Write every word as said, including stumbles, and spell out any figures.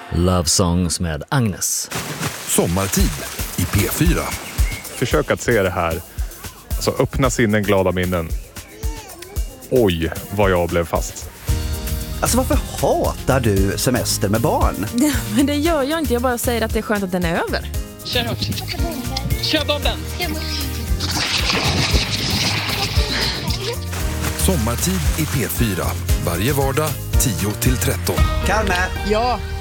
Love Songs med Agnes. Sommartid i P fyra. Försök att se det här. Alltså öppna sinnen, glada minnen. Oj, vad jag blev fast. Alltså varför hatar du semester med barn? Ja, men det gör jag inte. Jag bara säger att det är skönt att den är över. Kör hårt. Kör bomben. Sommartid i P fyra. Varje vardag tio till tretton. Carme! Ja.